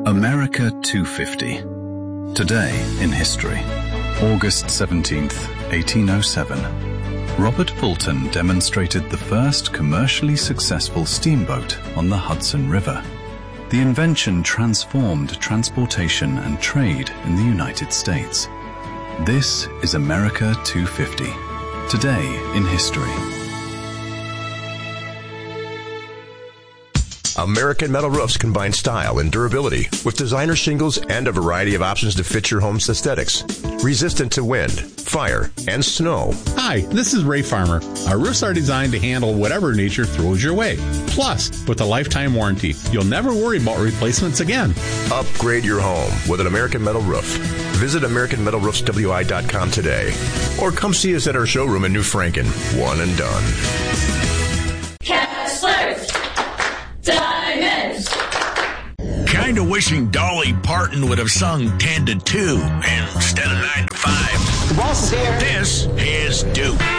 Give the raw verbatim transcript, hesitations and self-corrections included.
America two fifty. Today in history. August seventeenth, eighteen oh seven. Robert Fulton demonstrated the first commercially successful steamboat on the Hudson River. The invention transformed transportation and trade in the United States. This is America two fifty. Today in history. American Metal Roofs combine style and durability with designer shingles and a variety of options to fit your home's aesthetics. Resistant to wind, fire, and snow. Hi, this is Ray Farmer. Our roofs are designed to handle whatever nature throws your way. Plus, with a lifetime warranty, you'll never worry about replacements again. Upgrade your home with an American Metal Roof. Visit American Metal Roofs W I dot com today. Or come see us at our showroom in New Franken. One and done. Kessler's Diamonds. Kinda wishing Dolly Parton would have sung ten to two instead of nine to five. The boss is here. This is Duke.